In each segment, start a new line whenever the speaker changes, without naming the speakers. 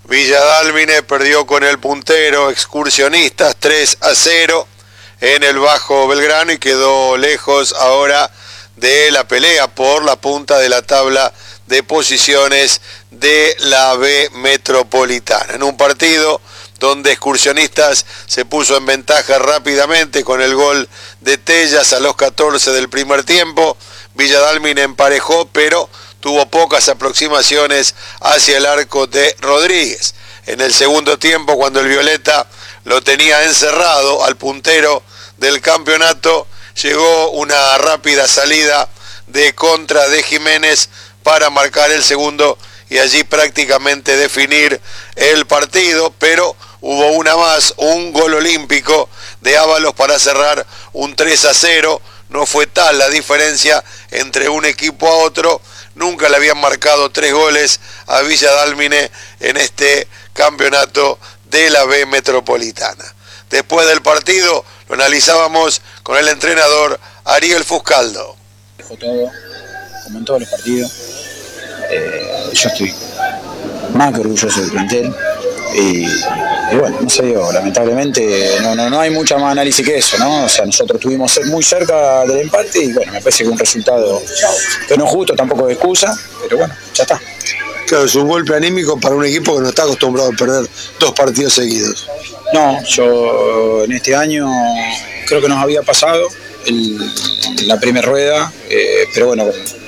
Villa Dálmine perdió con el puntero Excursionistas 3-0 en el Bajo Belgrano y quedó lejos ahora de la pelea por la punta de la tabla de posiciones de la B Metropolitana. En un partido donde Excursionistas se puso en ventaja rápidamente con el gol de Tellas a los 14 del primer tiempo, Villa Dálmine emparejó, pero tuvo pocas aproximaciones hacia el arco de Rodríguez. En el segundo tiempo, cuando el Violeta lo tenía encerrado al puntero del campeonato, llegó una rápida salida de contra de Jiménez para marcar el segundo y allí prácticamente definir el partido, pero hubo una más, un gol olímpico de Ábalos para cerrar un 3-0. No fue tal la diferencia entre un equipo a otro. Nunca le habían marcado 3 goles a Villa Dálmine en este campeonato de la B Metropolitana. Después del partido lo analizábamos con el entrenador Ariel Fuscaldo.
Dejó todo, como en todos los partidos. Yo estoy más que orgulloso del plantel. Y bueno, no se dio, lamentablemente no hay mucha más análisis que eso, ¿no? O sea, nosotros estuvimos muy cerca del empate y bueno, me parece que un resultado que no es justo, tampoco es excusa, pero bueno, ya está.
Claro, es un golpe anímico para un equipo que no está acostumbrado a perder 2 partidos seguidos.
No, yo en este año creo que nos había pasado la primera rueda, pero bueno,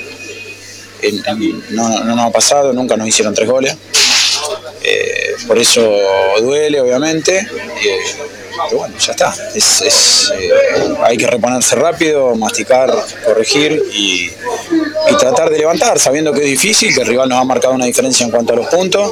no nos ha pasado, nunca nos hicieron 3 goles. Por eso duele, obviamente, pero bueno, ya está. Hay que reponerse rápido, masticar, corregir y tratar de levantar, sabiendo que es difícil, que el rival nos ha marcado una diferencia en cuanto a los puntos.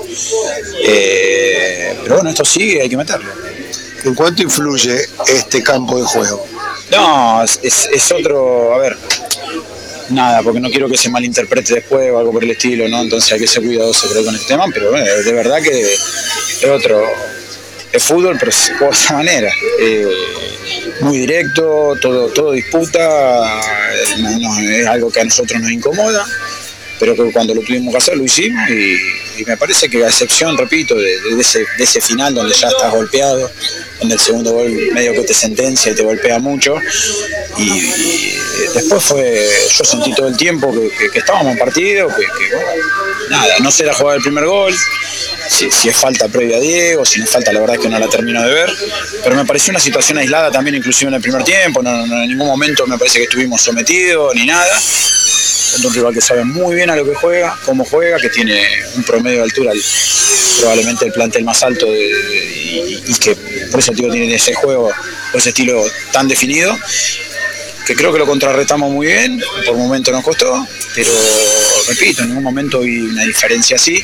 Pero bueno, esto sigue, hay que meterlo.
¿En cuánto influye este campo de juego?
No, es otro, a ver, nada, porque no quiero que se malinterprete después o algo por el estilo, ¿no? Entonces hay que ser cuidadoso, creo, con este tema, pero bueno, de verdad que es otro, es fútbol, pero se juega de esa manera. Muy directo, todo disputa, es algo que a nosotros nos incomoda, pero que cuando lo tuvimos que hacer lo hicimos y me parece que a excepción, repito, de ese final donde ya estás golpeado, donde el segundo gol medio que te sentencia y te golpea mucho, y después yo sentí todo el tiempo que estábamos en partido, que bueno, nada, no sé la jugada del primer gol, si es falta previa a Diego, si no es falta, la verdad es que no la termino de ver, pero me pareció una situación aislada también, inclusive en el primer tiempo, no en ningún momento me parece que estuvimos sometidos ni nada. Un rival que sabe muy bien a lo que juega, cómo juega, que tiene un promedio de altura probablemente el plantel más alto y que por eso tiene ese juego, por ese estilo tan definido, que creo que lo contrarrestamos muy bien, por momentos nos costó, pero repito, en ningún momento vi una diferencia así.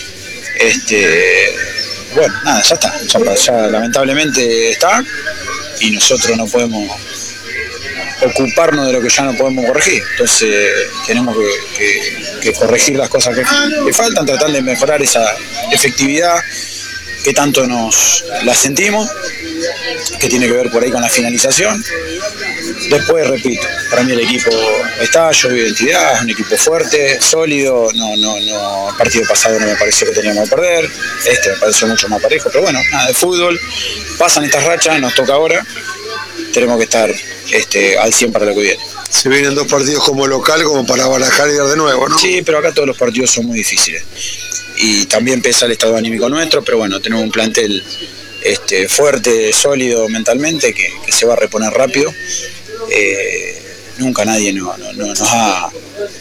Bueno, nada, ya está, ya lamentablemente está y nosotros no podemos ocuparnos de lo que ya no podemos corregir, entonces tenemos que corregir las cosas que faltan, tratar de mejorar esa efectividad que tanto la sentimos, que tiene que ver por ahí con la finalización. Después, repito, para mí el equipo está, yo veo identidad, es un equipo fuerte, sólido, el partido pasado no me pareció que teníamos que perder, me pareció mucho más parejo, pero bueno, nada, de fútbol, pasan estas rachas, nos toca ahora, tenemos que estar al 100 para lo que viene.
Se vienen 2 partidos como local, como para barajar y dar de nuevo, ¿no?
Sí, pero acá todos los partidos son muy difíciles. Y también pesa el estado anímico nuestro, pero bueno, tenemos un plantel fuerte, sólido mentalmente, que se va a reponer rápido. Nunca nadie nos ha